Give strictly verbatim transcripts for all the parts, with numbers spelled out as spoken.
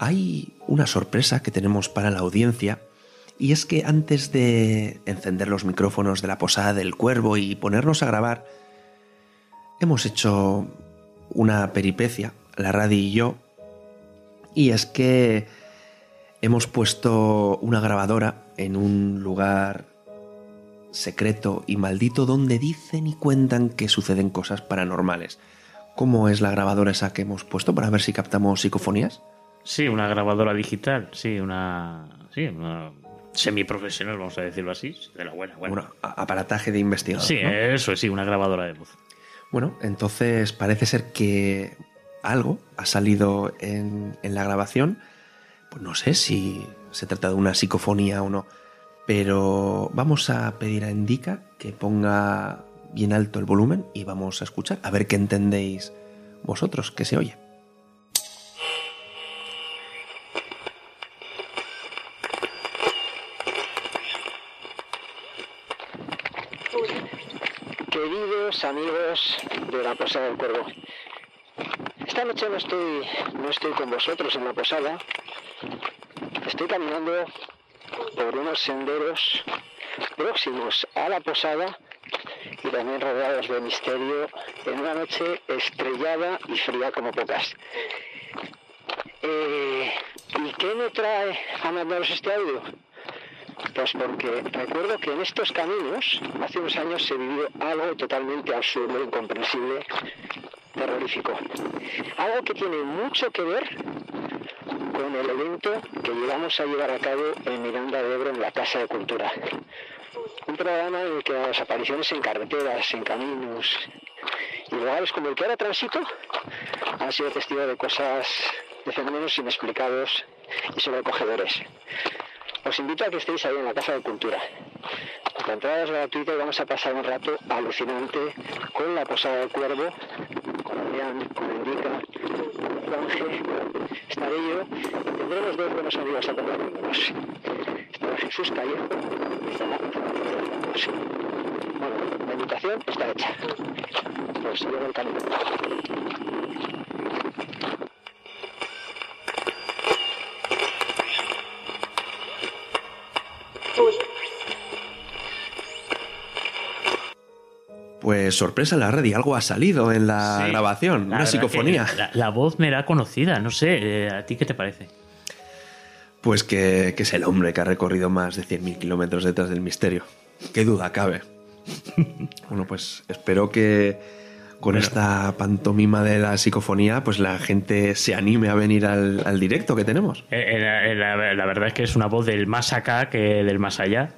hay una sorpresa que tenemos para la audiencia, y es que antes de encender los micrófonos de la Posada del Cuervo y ponernos a grabar, hemos hecho una peripecia, la Radi y yo, y es que hemos puesto una grabadora en un lugar secreto y maldito donde dicen y cuentan que suceden cosas paranormales. ¿Cómo es la grabadora esa que hemos puesto para ver si captamos psicofonías? Sí, una grabadora digital, sí, una, sí, una semiprofesional, vamos a decirlo así, de la buena. Bueno, Un aparataje de investigador. Sí, ¿no? Eso, sí, una grabadora de voz. Bueno, entonces parece ser que algo ha salido en, en la grabación. Pues no sé si se trata de una psicofonía o no, pero vamos a pedir a Indica que ponga bien alto el volumen y vamos a escuchar, a ver qué entendéis vosotros, que se oye. Queridos amigos de la Posada del Cuervo, esta noche no estoy, no estoy con vosotros en la posada. Estoy caminando por unos senderos próximos a la posada y también rodeados de misterio en una noche estrellada y fría como pocas. Eh, ¿Y qué me trae a mandaros este audio? Pues porque recuerdo que en estos caminos, hace unos años, se vivió algo totalmente absurdo, incomprensible, terrorífico. Algo que tiene mucho que ver con el evento que llevamos a llevar a cabo en Miranda de Ebro, en la Casa de Cultura. Un programa en el que las apariciones en carreteras, en caminos y lugares como el que ahora transito han sido testigos de cosas, de fenómenos inexplicados y sobrecogedores. Os invito a que estéis ahí en la Casa de Cultura. La entrada es gratuita y vamos a pasar un rato alucinante con la Posada del Cuervo, con Adrián, con Indica, con Ángel, estaré yo, y tendremos dos buenos amigos acompañándonos. Estará Jesús Callejo y estará sí. Bueno, la invitación está hecha. Pues llevo el camino. Pues sorpresa en la red y algo ha salido en la Sí, grabación, la una psicofonía. La, la voz me era conocida, no sé, eh, ¿a ti qué te parece? Pues que, que es el hombre que ha recorrido más de cien mil kilómetros detrás del misterio. Qué duda cabe. Bueno, pues espero que con bueno. esta pantomima de la psicofonía, pues la gente se anime a venir al, al directo que tenemos. Eh, eh, la, la, la verdad es que es una voz del más acá que del más allá.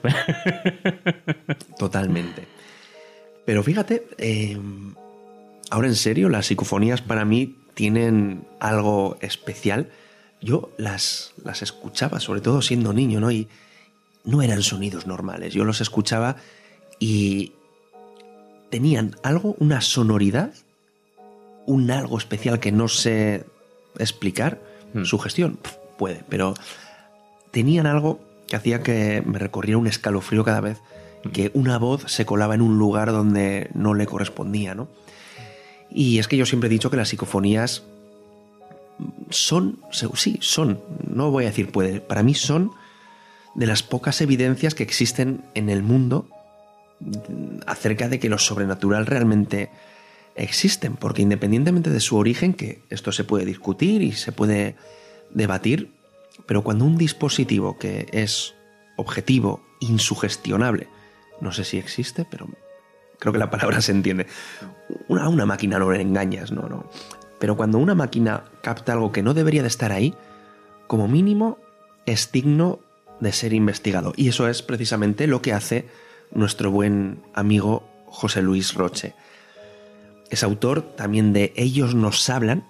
Totalmente. Pero fíjate, eh, ahora en serio, las psicofonías para mí tienen algo especial. Yo las, las escuchaba, sobre todo siendo niño, ¿no? Y no eran sonidos normales. Yo los escuchaba y tenían algo, una sonoridad, un algo especial que no sé explicar. Hmm. Su gestión, puede, pero tenían algo que hacía que me recorriera un escalofrío cada vez que una voz se colaba en un lugar donde no le correspondía, ¿no? Y es que yo siempre he dicho que las psicofonías son, sí, son, no voy a decir puede, para mí son de las pocas evidencias que existen en el mundo acerca de que lo sobrenatural realmente existen, porque independientemente de su origen, que esto se puede discutir y se puede debatir, pero cuando un dispositivo que es objetivo, insugestionable, no sé si existe, pero creo que la palabra se entiende. Una, una máquina no le engañas, no, no. Pero cuando una máquina capta algo que no debería de estar ahí, como mínimo es digno de ser investigado. Y eso es precisamente lo que hace nuestro buen amigo José Luis Roche. Es autor también de Ellos nos hablan,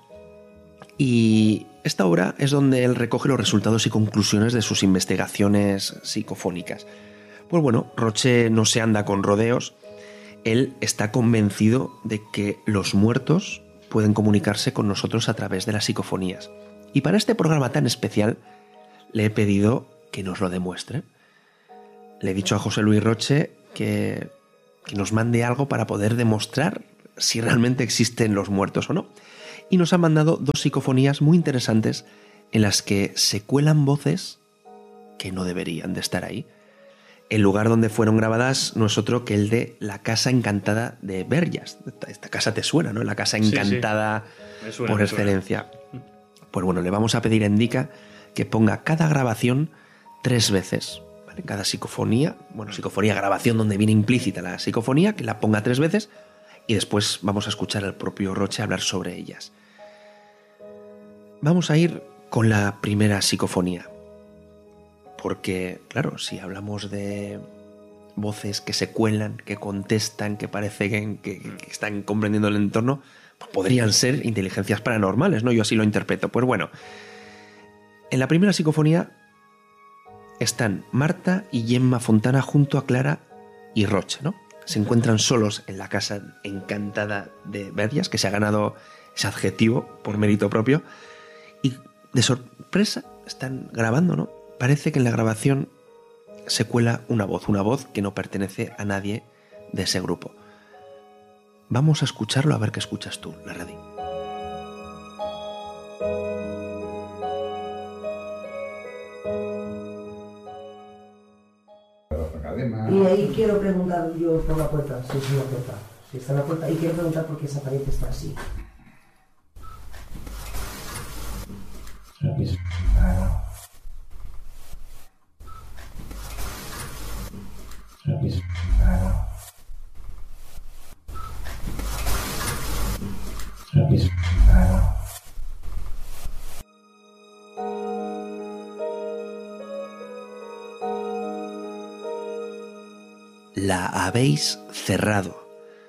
y esta obra es donde él recoge los resultados y conclusiones de sus investigaciones psicofónicas. Pues bueno, Roche no se anda con rodeos. Él está convencido de que los muertos pueden comunicarse con nosotros a través de las psicofonías. Y para este programa tan especial le he pedido que nos lo demuestre. Le he dicho a José Luis Roche que, que nos mande algo para poder demostrar si realmente existen los muertos o no. Y nos ha mandado dos psicofonías muy interesantes en las que se cuelan voces que no deberían de estar ahí. El lugar donde fueron grabadas no es otro que el de la Casa Encantada de Verges. Esta, esta casa te suena, ¿no? La Casa Encantada sí, sí. Suena, por excelencia. Pues bueno, le vamos a pedir a Indica que ponga cada grabación tres veces. ¿Vale? Cada psicofonía, bueno, psicofonía, grabación donde viene implícita la psicofonía, que la ponga tres veces y después vamos a escuchar al propio Roche hablar sobre ellas. Vamos a ir con la primera psicofonía. Porque, claro, si hablamos de voces que se cuelan, que contestan, que parece que, que, que están comprendiendo el entorno, pues podrían ser inteligencias paranormales, ¿no? Yo así lo interpreto. Pues bueno, en la primera psicofonía están Marta y Gemma Fontana junto a Clara y Roche, ¿no? Se encuentran solos en la Casa Encantada de Verges, que se ha ganado ese adjetivo por mérito propio, y de sorpresa están grabando, ¿no? Parece que en la grabación se cuela una voz, una voz que no pertenece a nadie de ese grupo. Vamos a escucharlo a ver qué escuchas tú, Larradi. Y ahí quiero preguntar yo por la puerta, si es una puerta, si está en la puerta, y quiero preguntar por qué esa pared está así. La habéis cerrado.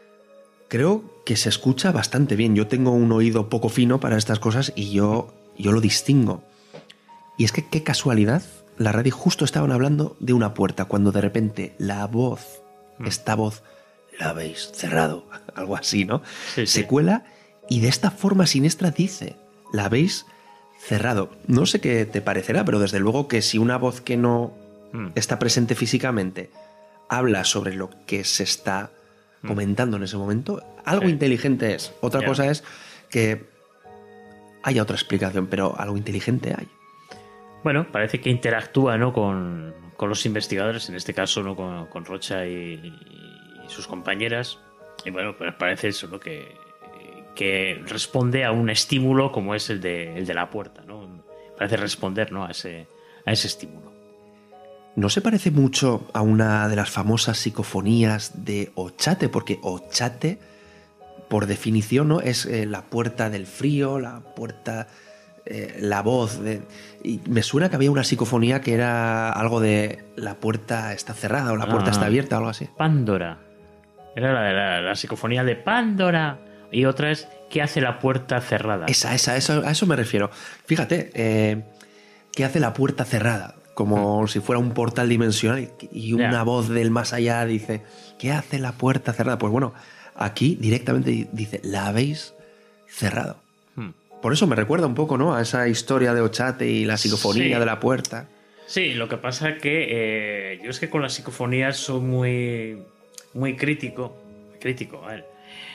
Creo que se escucha bastante bien. Yo tengo un oído poco fino para estas cosas y yo, yo lo distingo. Y es que qué casualidad, la radio justo estaban hablando de una puerta cuando de repente la voz, mm. esta voz, la habéis cerrado, algo así, ¿no? Sí, se sí. cuela y de esta forma siniestra dice, la habéis cerrado. No sé qué te parecerá, pero desde luego que si una voz que no mm. está presente físicamente habla sobre lo que se está comentando mm. en ese momento, algo sí. inteligente es. Otra yeah. cosa es que haya otra explicación, pero algo inteligente hay. Bueno, parece que interactúa, ¿no? con, con los investigadores, en este caso, ¿no? con, con Rocha y, y sus compañeras. Y bueno, pues parece eso, ¿no? que, que responde a un estímulo como es el de, el de la puerta, ¿no? Parece responder, ¿no? a, ese, a ese estímulo. ¿No se parece mucho a una de las famosas psicofonías de Ochate? Porque Ochate, por definición, ¿no? es eh, la puerta del frío, la puerta... Eh, la voz de... y me suena que había una psicofonía que era algo de la puerta está cerrada o la puerta ah, está abierta o algo así. Pandora. Era la, la, la psicofonía de Pandora. Y otra es ¿qué hace la puerta cerrada? Esa, esa, eso, a eso me refiero. Fíjate, eh, ¿qué hace la puerta cerrada? Como mm. si fuera un portal dimensional y una yeah. voz del más allá dice ¿qué hace la puerta cerrada? Pues bueno, aquí directamente dice la habéis cerrado. Por eso me recuerda un poco, ¿no? A esa historia de Ochate y la psicofonía sí. de la puerta. Sí, lo que pasa que eh, yo es que con las psicofonías soy muy, muy crítico. Crítico, a ver.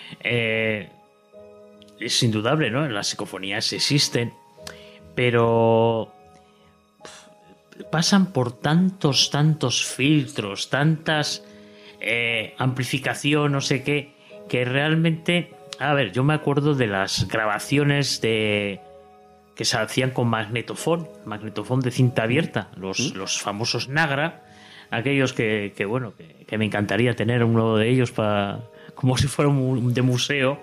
Eh, es indudable, ¿no? Las psicofonías existen, pero pasan por tantos, tantos filtros, tantas eh, amplificación, no sé qué, que realmente... A ver, yo me acuerdo de las grabaciones de que se hacían con magnetofón, magnetofón de cinta abierta, los, ¿Mm? los famosos Nagra, aquellos que, que bueno, que, que me encantaría tener uno de ellos para como si fuera un de museo.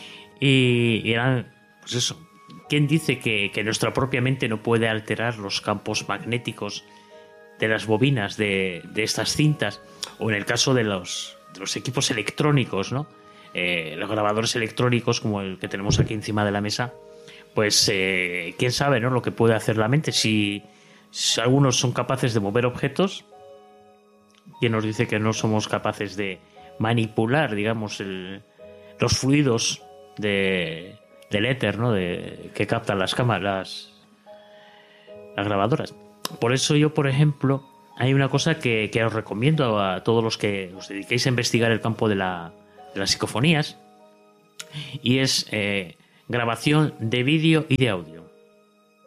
Y, y eran, pues eso, ¿quién dice que, que nuestra propia mente no puede alterar los campos magnéticos de las bobinas de, de estas cintas? O en el caso de los, de los equipos electrónicos, ¿no? Eh, los grabadores electrónicos como el que tenemos aquí encima de la mesa, pues eh, quién sabe, ¿no? Lo que puede hacer la mente. Si, si algunos son capaces de mover objetos, quién nos dice que no somos capaces de manipular, digamos, el, los fluidos de, del éter, ¿no? De, que captan las cámaras, las grabadoras. Por eso yo, por ejemplo, hay una cosa que, que os recomiendo a todos los que os dediquéis a investigar el campo de la de las psicofonías, y es eh, grabación de vídeo y de audio.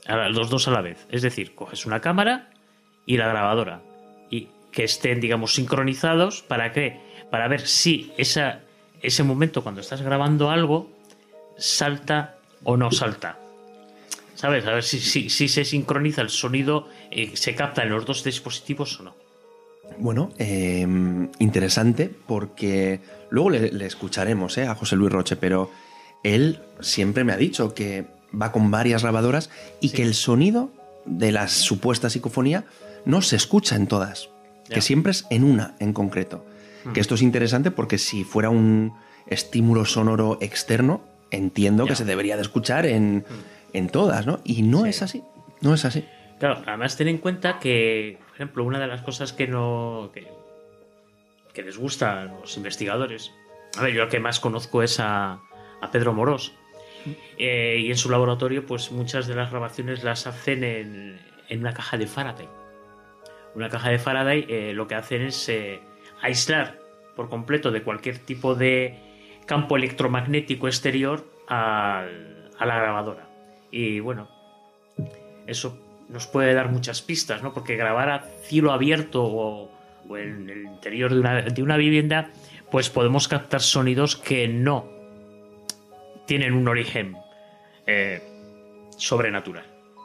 a los dos a la vez. Es decir, coges una cámara y la grabadora y que estén, digamos, sincronizados. ¿Para qué? Para ver si esa, ese momento cuando estás grabando algo salta o no salta. ¿Sabes? A ver si, si, si se sincroniza el sonido, eh, se capta en los dos dispositivos o no. Bueno, eh, interesante, porque luego le, le escucharemos eh, a José Luis Roche, pero él siempre me ha dicho que va con varias grabadoras y sí, que el sonido de la supuesta psicofonía no se escucha en todas, ya, que siempre es en una en concreto. Uh-huh. Que esto es interesante porque si fuera un estímulo sonoro externo, entiendo ya, que se debería de escuchar en, uh-huh, en todas, ¿no? Y no sí, es así, no es así. Claro, además ten en cuenta que, por ejemplo, una de las cosas que no que, que les gusta a los investigadores, a ver, yo el que más conozco es a, a Pedro Morós, eh, y en su laboratorio pues muchas de las grabaciones las hacen en, en una caja de Faraday. Una caja de Faraday eh, lo que hacen es eh, aislar por completo de cualquier tipo de campo electromagnético exterior al, a la grabadora. Y bueno, eso nos puede dar muchas pistas, ¿no? Porque grabar a cielo abierto o, o en el interior de una, de una vivienda, pues podemos captar sonidos que no tienen un origen eh, sobrenatural.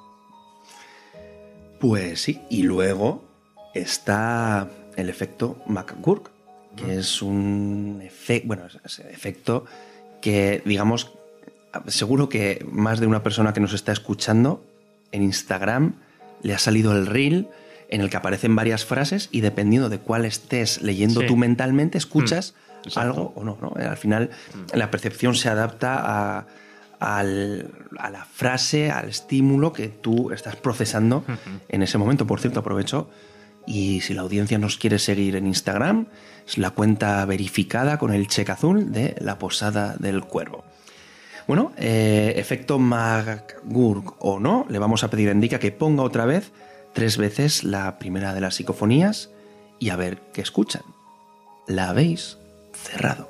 Pues sí, y luego está el efecto McGurk, que uh-huh, es un efecto, bueno, es un efecto que, digamos, seguro que más de una persona que nos está escuchando en Instagram le ha salido el reel en el que aparecen varias frases y dependiendo de cuál estés leyendo sí, tú mentalmente, escuchas mm, algo o no, ¿no? Al final mm, la percepción se adapta a, al, a la frase, al estímulo que tú estás procesando uh-huh, en ese momento. Por cierto, aprovecho, y si la audiencia nos quiere seguir en Instagram, es la cuenta verificada con el check azul de La Posada del Cuervo. Bueno, eh, efecto McGurk o no, le vamos a pedir a Enrique que ponga otra vez, tres veces, la primera de las psicofonías y a ver qué escuchan. La habéis cerrado.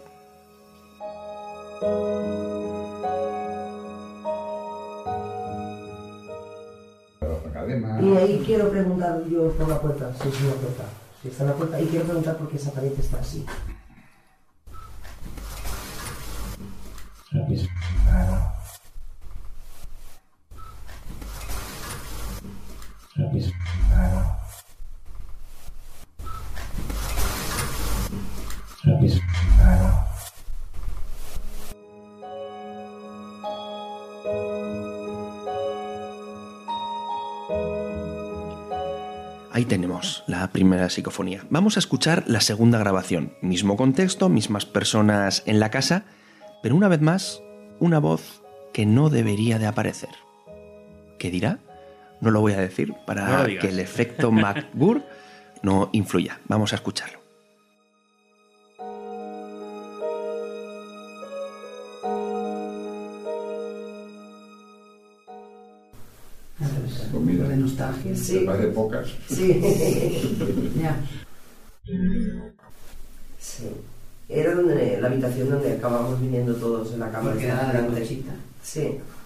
Y ahí quiero preguntar yo por la puerta, si es una puerta, si está en la puerta, y quiero preguntar por qué esa pared está así. Habéis cerrado. Habéis cerrado. Habéis cerrado. Ahí tenemos la primera psicofonía. Vamos a escuchar la segunda grabación. Mismo contexto, mismas personas en la casa, pero una vez más, una voz que no debería de aparecer. ¿Qué dirá? No lo voy a decir para no que el efecto McGurk no influya. Vamos a escucharlo. Comida de nostalgia, sí. Me parece pocas. Sí. Ya. Sí. Era donde, la habitación donde acabamos viniendo todos en la cama. Porque era la cosita. Sí.